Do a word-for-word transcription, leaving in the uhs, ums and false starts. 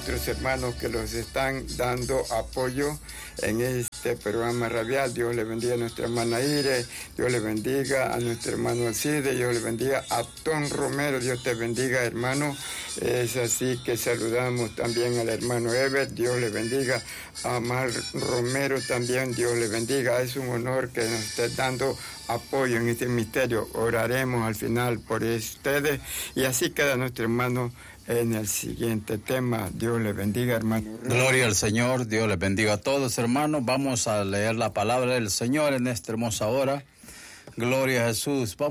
nuestros hermanos que los están dando apoyo en este programa radial. Dios le bendiga a nuestra hermana Ire, Dios le bendiga a nuestro hermano Alcide, Dios le bendiga a Tom Romero, Dios te bendiga, hermano. Es así que saludamos también al hermano Ever, Dios le bendiga a Mar Romero también, Dios le bendiga. Es un honor que nos esté dando apoyo en este misterio. Oraremos al final por ustedes y así queda nuestro hermano en el siguiente tema. Dios le bendiga, hermano. Gloria al Señor, Dios les bendiga a todos, hermanos. Vamos a leer la palabra del Señor en esta hermosa hora. Gloria a Jesús. Vamos